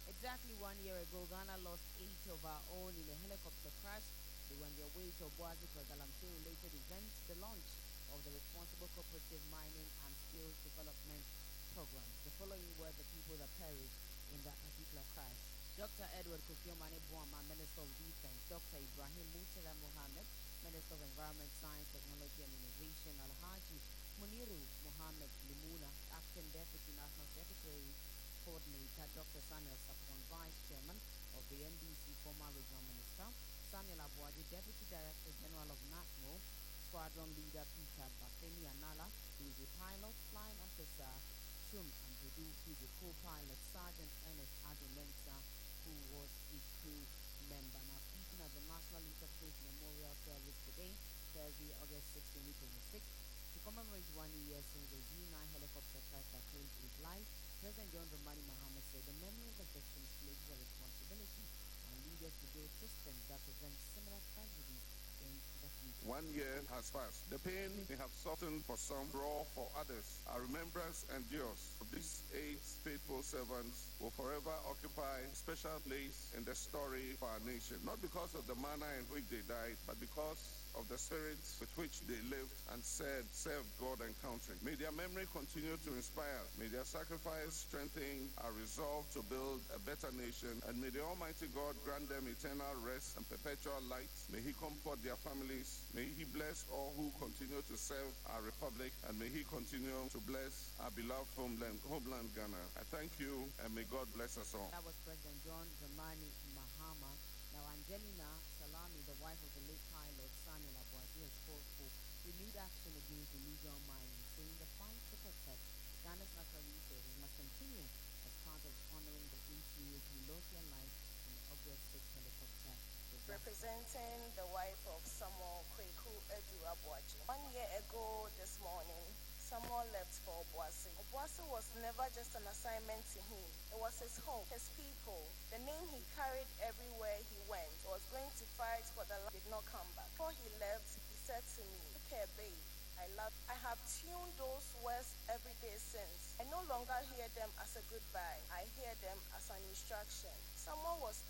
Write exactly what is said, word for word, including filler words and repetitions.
Exactly one year ago, Ghana lost eight of our own in a helicopter crash. They were on their way to Obuasi for a Galamsey-related event, the launch of the Responsible Cooperative Mining and Skills Development Program. The following were the people that perished in that particular crash. Doctor Edward Kofiomane Boama, Minister of Defense; Doctor Ibrahim Murtala Mohammed, Minister of Environment, Science, Technology and Innovation; Alhaji Muniru Mohammed Limuna, Acting Deputy National Secretary Coordinator; Doctor Samuel Sapon, Vice Chairman of the N D C, former Regional Minister; Samuel Abuaji, Deputy Director General of NATMO; Squadron Leader Peter Bafemi Anala, who is a pilot; Flying Officer Chum Ampedu, who is a co-pilot; Sergeant Ernest Adomensa, who was a crew member. Now speaking at the National Interfaith Memorial Service today, Thursday, August sixth, twenty twenty-six, to commemorate one year since the Z nine helicopter crash that claimed his life, President John Dramani Mahama said the memory of the victims places a responsibility on leaders to build systems that prevent similar tragedies in the future. One year has passed. The pain may have softened for some, raw for others. Our remembrance endures. These eight faithful servants will forever occupy a special place in the story of our nation, not because of the manner in which they died, but because of the spirit with which they lived and said, served God and country. May their memory continue to inspire. May their sacrifice strengthen our resolve to build a better nation. And may the Almighty God grant them eternal rest and perpetual light. May He comfort their families. May He bless all who continue to serve our republic. And may He continue to bless our beloved homeland, homeland Ghana. I thank you, and may God bless us all. That was President John Dramani Mahama. Now, Angelina Salami, the wife of the late pilot Samuel Abuaji, has called for renewed action against illegal mining, saying the fight to protect Ghana's natural resources must continue as part of honoring the eight years who lost their lives in the August sixth helicopter disaster. Representing the wife of Samuel Kweku Edu Abuaji. One year ago this morning, Samuel left for Obuasi. Obuasi was never just an assignment to him. It was his home, his people, the name he carried everywhere he went. He was going to fight for the land, did not come back. Before he left, he said to me, "Look here, babe, I love you." I have tuned those words every day since. I no longer hear them as a goodbye. I hear them as an instruction. Someone was